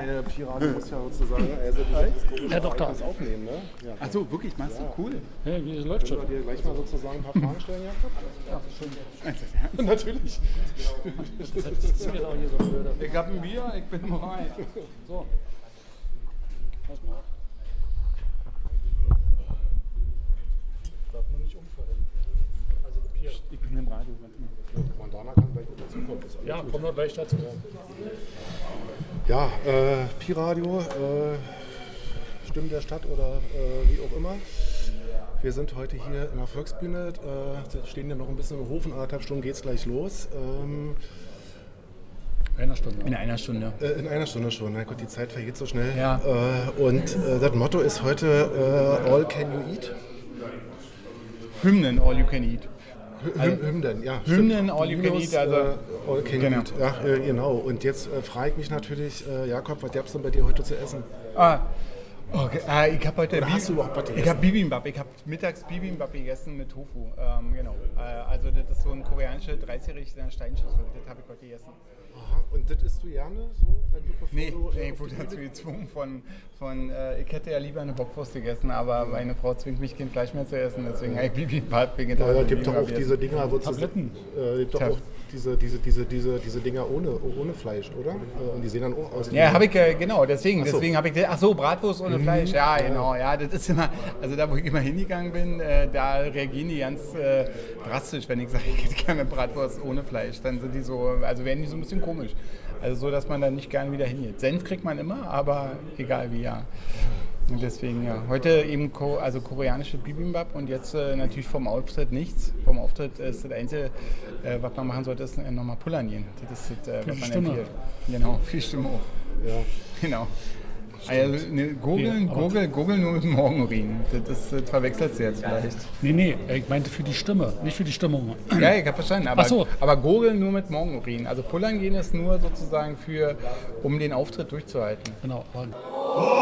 meine Pi-Radio muss ja sozusagen Ja, doch, da. aufnehmen, ne? Ja, Achso, wirklich, machst du? Cool. Ja, wie läuft schon? Können wir dir gleich mal sozusagen ein paar Fragen stellen, Jakob? Ja, schön. Natürlich. Das ist mir doch hier so blöd. Ich hab ein Bier, ich bin bereit. So. Pass mal auf. Darf man nicht umfallen. Also Bier. Ich bin im Radio. Montana kann gleich mit dazukommen. Ja, komm noch gleich dazu. Ja, Pi-Radio, Stimmen der Stadt oder wie auch immer. Wir sind heute hier in der Volksbühne, stehen ja noch ein bisschen im Hof, in 1,5 Stunden geht es gleich los. Einer Stunde. In einer Stunde. In einer Stunde schon, mein Gott, die Zeit vergeht so schnell. Ja. Und das Motto ist heute All Can You Eat. Hymnen, all you can eat. Hymnen, ja. Hymnen, stimmt. all you can eat, also All Can genau. You Eat. Ja, genau. Und jetzt frage ich mich natürlich, Jakob, was gab es denn bei dir heute zu essen? Okay. Ich habe heute Oder hast du überhaupt was ich gegessen? habe Bibimbap. Ich habe mittags Bibimbap gegessen mit Tofu. Genau. Also das ist so ein koreanisches 30-Gericht in einer Steinschüssel. Das habe ich heute gegessen. Aha. Und das isst du gerne so, wenn du bevor Nee, du ich wurde dazu gezwungen ich hätte ja lieber eine Bockwurst gegessen, aber meine Frau zwingt mich, kein Fleisch mehr zu essen. Deswegen habe ich Bibimbap vegetarisch. Ja, gibt doch auch diese Dinger, wo Tabletten. Gibt doch auch diese Dinger ohne Fleisch, oder? Und die sehen dann auch aus. Ja, habe ich, genau, deswegen so. habe ich, ach so, Bratwurst ohne Fleisch, ja, genau, ja, das ist immer, also da, wo ich immer hingegangen bin, da reagieren die ganz drastisch, wenn ich sage, ich hätte gerne Bratwurst ohne Fleisch, dann sind die so, also werden die so ein bisschen komisch, also so, dass man da nicht gerne wieder hingeht. Senf kriegt man immer, aber egal wie, ja. Und deswegen, ja, heute eben koreanische Bibimbap und jetzt natürlich vom Auftritt nichts. Vom Auftritt ist das Einzige, was man machen sollte, ist nochmal pullern gehen. Das ist das, was man Stimme. empfiehlt. Genau, viel Stimme auch. Ja. Genau. Also, Gurgeln nur mit dem Morgenurin. Das verwechselt sie jetzt vielleicht. Nee, ich meinte für die Stimme, nicht für die Stimmung. Ja, ich habe verstanden. Aber, Ach so. aber Gurgeln nur mit Morgenurin. Also pullern gehen ist nur sozusagen um den Auftritt durchzuhalten. Genau.